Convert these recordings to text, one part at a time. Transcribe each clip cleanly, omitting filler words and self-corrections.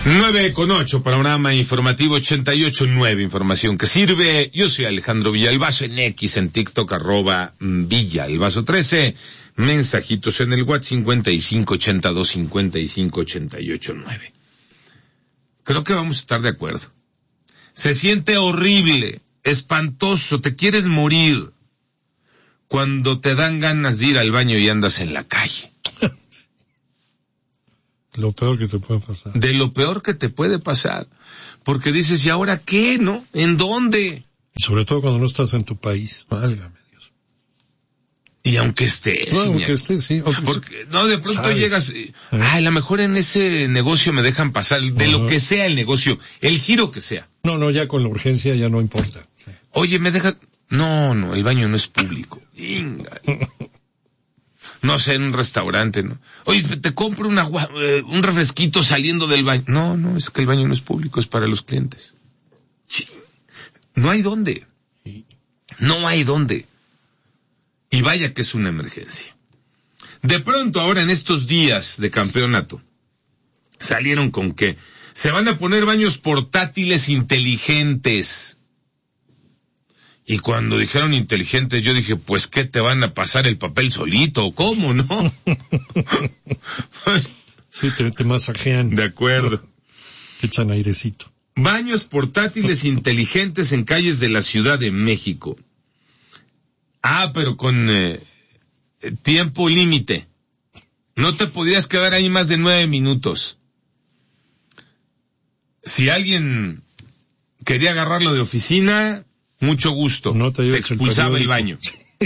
9:08, panorama informativo 88.9, información que sirve. Yo soy Alejandro Villalbazo, en X, en TikTok, @Villalbazo13, mensajitos en el WhatsApp 5582558889. Creo que vamos a estar de acuerdo. Se siente horrible, espantoso, te quieres morir cuando te dan ganas de ir al baño y andas en la calle. Lo peor que te puede pasar. De lo peor que te puede pasar. Porque dices, ¿y ahora qué, no? ¿En dónde? Y sobre todo cuando no estás en tu país. Válgame Dios. Y aunque estés. No, aunque estés, sí. Porque, no, de pronto ¿sabes? llegas, a lo mejor en ese negocio me dejan pasar, de lo que sea el negocio, el giro que sea. No, ya con la urgencia ya no importa. Oye, me deja, no, el baño no es público. Venga. No sé, en un restaurante, ¿no? Oye, te compro un refresquito saliendo del baño. No, es que el baño no es público, es para los clientes. No hay dónde. No hay dónde. Y vaya que es una emergencia. De pronto, ahora en estos días de campeonato, salieron con que se van a poner baños portátiles inteligentes. Y cuando dijeron inteligentes, yo dije, pues, ¿qué te van a pasar el papel solito? ¿Cómo, no? Pues, sí, te masajean. De acuerdo. Te echan airecito. Baños portátiles inteligentes en calles de la Ciudad de México. Pero con tiempo límite. No te podías quedar ahí más de 9 minutos. Si alguien quería agarrarlo de oficina, mucho gusto. No te expulsaba el baño.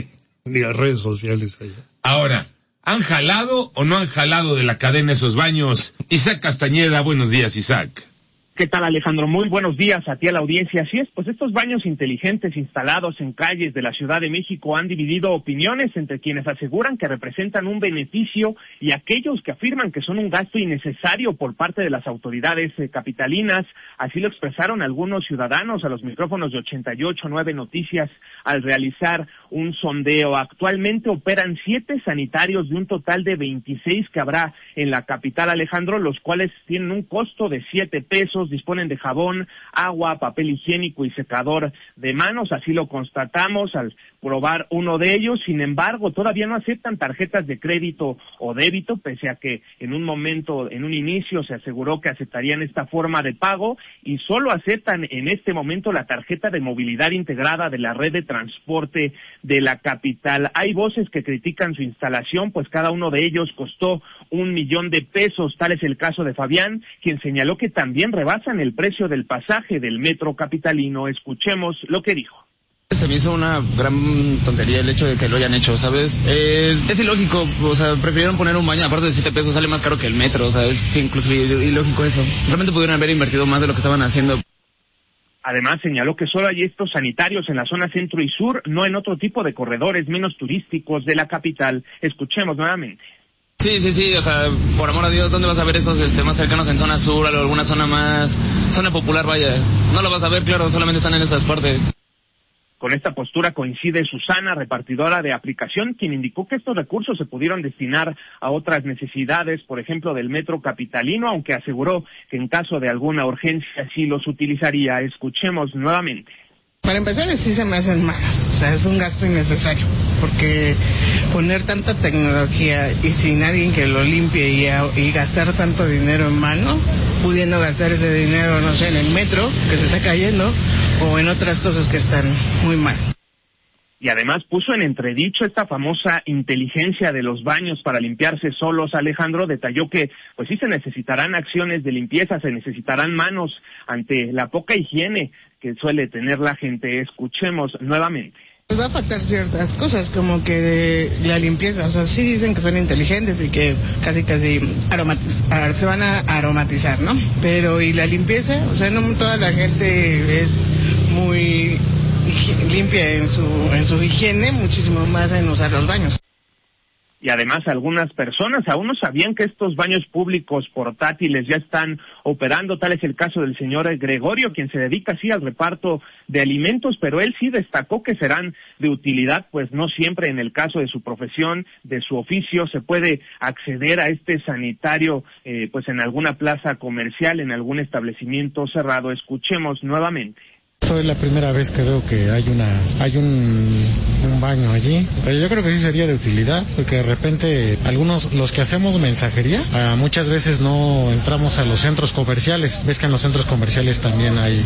Ni a redes sociales allá. Ahora, ¿han jalado o no han jalado de la cadena esos baños? Isaac Castañeda, buenos días, Isaac. ¿Qué tal, Alejandro? Muy buenos días a ti, a la audiencia. Así es, pues estos baños inteligentes instalados en calles de la Ciudad de México han dividido opiniones entre quienes aseguran que representan un beneficio y aquellos que afirman que son un gasto innecesario por parte de las autoridades capitalinas. Así lo expresaron algunos ciudadanos a los micrófonos de 88.9 Noticias al realizar un sondeo. Actualmente operan 7 sanitarios de un total de 26 que habrá en la capital, Alejandro, los cuales tienen un costo de 7 pesos. Disponen de jabón, agua, papel higiénico y secador de manos, así lo constatamos al probar uno de ellos. Sin embargo, todavía no aceptan tarjetas de crédito o débito, pese a que en un inicio se aseguró que aceptarían esta forma de pago, y solo aceptan en este momento la tarjeta de movilidad integrada de la red de transporte de la capital. Hay voces que critican su instalación, pues cada uno de ellos costó $1,000,000. Tal es el caso de Fabián, quien señaló que también rebasan el precio del pasaje del metro capitalino. Escuchemos lo que dijo. Se me hizo una gran tontería el hecho de que lo hayan hecho, ¿sabes? Es ilógico, o sea, prefirieron poner un baño, aparte de 7 pesos, sale más caro que el metro, o sea, es incluso ilógico eso. Realmente pudieron haber invertido más de lo que estaban haciendo. Además, señaló que solo hay estos sanitarios en la zona centro y sur, no en otro tipo de corredores menos turísticos de la capital. Escuchemos nuevamente. Sí, o sea, por amor a Dios, ¿dónde vas a ver estos más cercanos en zona sur, o alguna zona popular, vaya? No lo vas a ver, claro, solamente están en estas partes. Con esta postura coincide Susana, repartidora de aplicación, quien indicó que estos recursos se pudieron destinar a otras necesidades, por ejemplo, del metro capitalino, aunque aseguró que en caso de alguna urgencia sí los utilizaría. Escuchemos nuevamente. Para empezar, sí se me hacen malos, o sea, es un gasto innecesario, porque poner tanta tecnología y sin alguien que lo limpie y gastar tanto dinero en mano, pudiendo gastar ese dinero, no sé, en el metro, que se está cayendo, o en otras cosas que están muy mal. Y además puso en entredicho esta famosa inteligencia de los baños para limpiarse solos. Alejandro detalló que pues sí se necesitarán acciones de limpieza, se necesitarán manos ante la poca higiene que suele tener la gente. Escuchemos nuevamente. Va a faltar ciertas cosas como que la limpieza, o sea, sí dicen que son inteligentes y que casi se van a aromatizar, ¿no? Pero ¿y la limpieza? O sea, no toda la gente es muy limpia en su higiene, muchísimo más en usar los baños. Y además algunas personas aún no sabían que estos baños públicos portátiles ya están operando. Tal es el caso del señor Gregorio, quien se dedica así al reparto de alimentos, pero él sí destacó que serán de utilidad, pues no siempre en el caso de su profesión, de su oficio, se puede acceder a este sanitario pues en alguna plaza comercial, en algún establecimiento cerrado. Escuchemos nuevamente. Esto es la primera vez que veo que hay un baño allí, pero yo creo que sí sería de utilidad, porque de repente algunos, los que hacemos mensajería, muchas veces no entramos a los centros comerciales. Ves que en los centros comerciales también hay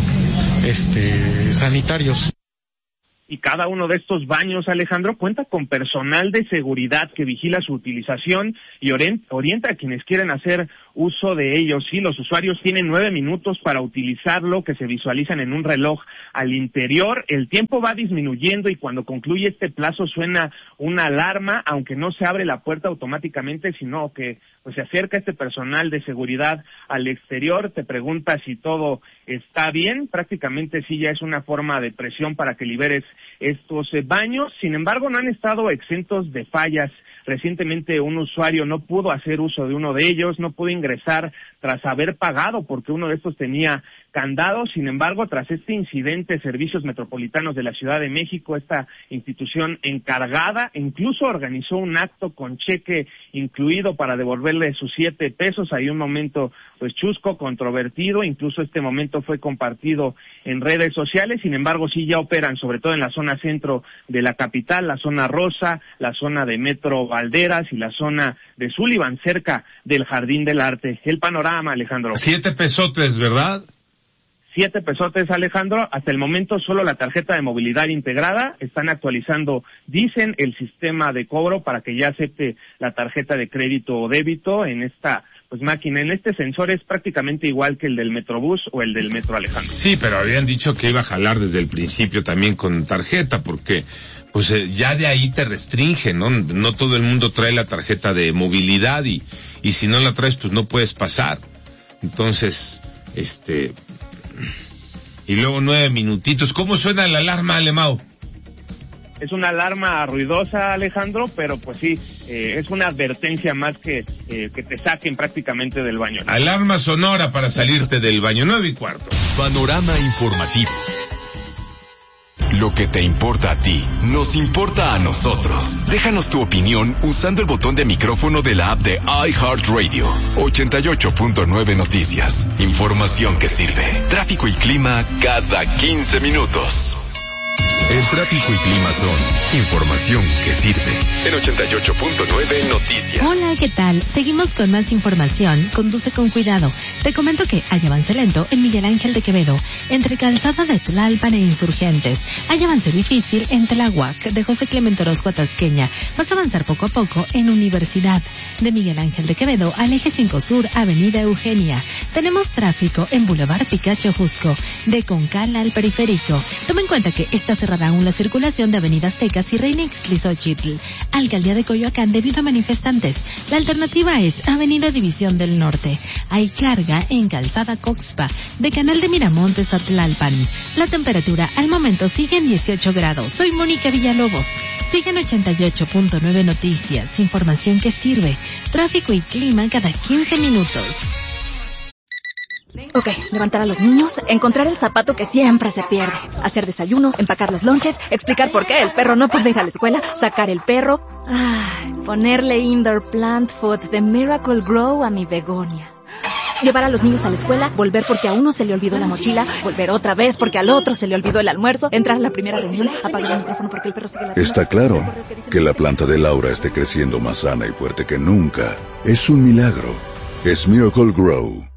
sanitarios. Y cada uno de estos baños, Alejandro, cuenta con personal de seguridad que vigila su utilización y orienta a quienes quieren hacer uso de ellos. Sí, los usuarios tienen 9 minutos para utilizarlo, que se visualizan en un reloj al interior. El tiempo va disminuyendo y cuando concluye este plazo suena una alarma, aunque no se abre la puerta automáticamente, sino que pues se acerca este personal de seguridad al exterior, te pregunta si todo está bien. Prácticamente sí ya es una forma de presión para que liberes estos baños. Sin embargo, no han estado exentos de fallas. Recientemente un usuario no pudo hacer uso de uno de ellos, no pudo ingresar tras haber pagado porque uno de estos tenía candado. Sin embargo, tras este incidente, Servicios Metropolitanos de la Ciudad de México, esta institución encargada, incluso organizó un acto con cheque incluido para devolverle sus 7 pesos. Hay un momento pues chusco, controvertido, incluso este momento fue compartido en redes sociales. Sin embargo, sí ya operan, sobre todo en la zona centro de la capital, la zona rosa, la zona de Metro Valderas y la zona de Sullivan, cerca del Jardín del Arte. El panorama, Alejandro. 7 pesotes, ¿verdad? 7 pesotes, Alejandro. Hasta el momento solo la tarjeta de movilidad integrada. Están actualizando, dicen, el sistema de cobro para que ya acepte la tarjeta de crédito o débito en esta máquina. En este sensor es prácticamente igual que el del Metrobús o el del Metro, Alejandro. Sí, pero habían dicho que iba a jalar desde el principio también con tarjeta, porque ya de ahí te restringe, ¿no? No todo el mundo trae la tarjeta de movilidad y si no la traes, pues no puedes pasar. Entonces, y luego 9 minutitos. ¿Cómo suena la alarma, Alemão? Es una alarma ruidosa, Alejandro, pero pues sí, es una advertencia más que te saquen prácticamente del baño, ¿no? Alarma sonora para salirte del baño. 9:15. Panorama informativo. Lo que te importa a ti, nos importa a nosotros. Déjanos tu opinión usando el botón de micrófono de la app de iHeartRadio. 88.9 Noticias. Información que sirve. Tráfico y clima cada 15 minutos. El tráfico y clima son información que sirve. En 88.9 Noticias. Hola, ¿qué tal? Seguimos con más información. Conduce con cuidado. Te comento que hay avance lento en Miguel Ángel de Quevedo, entre Calzada de Tlalpan e Insurgentes. Hay avance difícil en Tláhuac, de José Clemente Orozco a Tasqueña. Vas a avanzar poco a poco en Universidad. De Miguel Ángel de Quevedo al Eje 5 Sur, Avenida Eugenia. Tenemos tráfico en Boulevard Picacho Jusco, de Concal al Periférico. Toma en cuenta que está cerrada aún la circulación de Avenida Aztecas y Reina Ixtlilxóchitl, Alcaldía de Coyoacán debido a manifestantes. La alternativa es Avenida División del Norte. Hay carga en Calzada Coxpa, de Canal de Miramontes a Tlalpan. La temperatura al momento sigue en 18 grados. Soy Mónica Villalobos. Siguen 88.9 Noticias, información que sirve. Tráfico y clima cada 15 minutos. Ok, levantar a los niños, encontrar el zapato que siempre se pierde, hacer desayuno, empacar los lonches, explicar por qué el perro no puede ir a la escuela, sacar el perro, ponerle indoor plant food de Miracle Grow a mi begonia. Llevar a los niños a la escuela, volver porque a uno se le olvidó la mochila, volver otra vez porque al otro se le olvidó el almuerzo, entrar a la primera reunión, apagar el micrófono porque el perro sigue la... Está claro que la planta de Laura esté creciendo más sana y fuerte que nunca. Es un milagro. Es Miracle Grow.